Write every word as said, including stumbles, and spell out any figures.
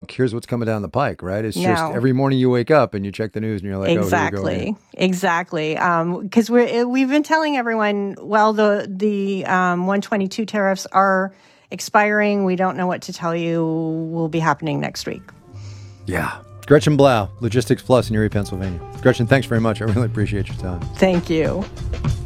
look, here's what's coming down the pike, right? It's No. just every morning you wake up and you check the news and you're like, exactly. oh, here we go again. Exactly. Because we're we've been telling everyone, well, the the um, one twenty-two tariffs are expiring. We don't know what to tell you will be happening next week. Yeah. Gretchen Blau, Logistics Plus in Erie, Pennsylvania. Gretchen, thanks very much. I really appreciate your time. Thank you.